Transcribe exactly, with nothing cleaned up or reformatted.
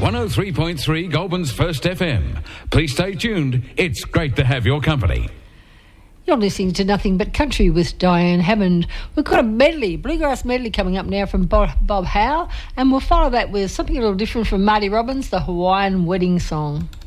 one oh three point three Goulburn's First F M. Please stay tuned. It's great to have your company. You're listening to Nothing But Country with Diane Hammond. We've got a medley, bluegrass medley coming up now from Bob, Bob Howe, and we'll follow that with something a little different from Marty Robbins, the Hawaiian Wedding Song.